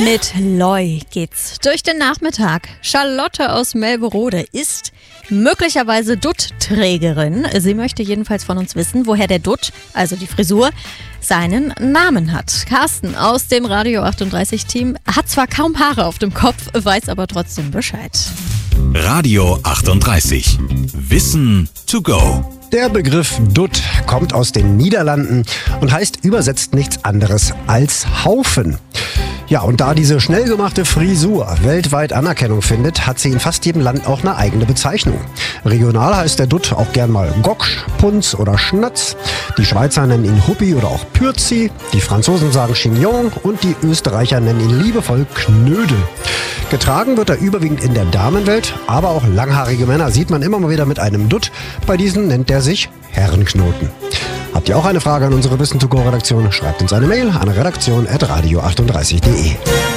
Mit Loi geht's durch den Nachmittag. Charlotte aus Melberode ist möglicherweise Dutt-Trägerin. Sie möchte jedenfalls von uns wissen, woher der Dutt, also die Frisur, seinen Namen hat. Carsten aus dem Radio 38 Team hat zwar kaum Haare auf dem Kopf, weiß aber trotzdem Bescheid. Radio 38. Wissen to go. Der Begriff Dutt kommt aus den Niederlanden und heißt übersetzt nichts anderes als Haufen. Ja, und da diese schnell gemachte Frisur weltweit Anerkennung findet, hat sie in fast jedem Land auch eine eigene Bezeichnung. Regional heißt der Dutt auch gern mal Goksch, Punz oder Schnatz. Die Schweizer nennen ihn Huppi oder auch Pürzi. Die Franzosen sagen Chignon und die Österreicher nennen ihn liebevoll Knödel. Getragen wird er überwiegend in der Damenwelt, aber auch langhaarige Männer sieht man immer mal wieder mit einem Dutt. Bei diesen nennt er sich Herrenknoten. Habt ihr auch eine Frage an unsere Wissen-to-go-Redaktion? Schreibt uns eine Mail an redaktion@radio38.de.